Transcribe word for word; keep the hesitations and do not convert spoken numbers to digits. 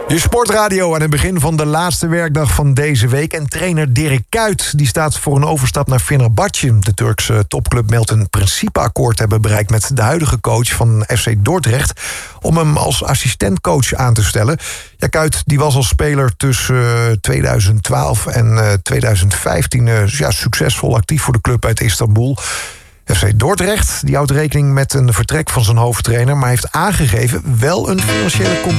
Je sportradio aan het begin van de laatste werkdag van deze week. En trainer Dirk Kuyt die staat voor een overstap naar Fenerbahce. De Turkse topclub meldt een principeakkoord te hebben bereikt met de huidige coach van F C Dordrecht om hem als assistentcoach aan te stellen. Ja, Kuyt die was als speler tussen tweeduizend twaalf en tweeduizend vijftien uh, ja, succesvol actief voor de club uit Istanbul. F C Dordrecht die houdt rekening met een vertrek van zijn hoofdtrainer, maar heeft aangegeven wel een financiële compensatie